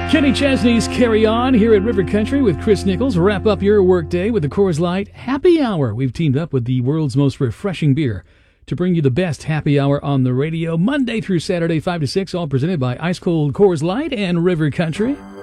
Kenny Chesney's Carry On here at River Country with Chris Nichols. Wrap up your workday with the Coors Light Happy Hour. We've teamed up with the world's most refreshing beer to bring you the best happy hour on the radio, Monday through Saturday, 5 to 6, all presented by Ice Cold Coors Light and River Country.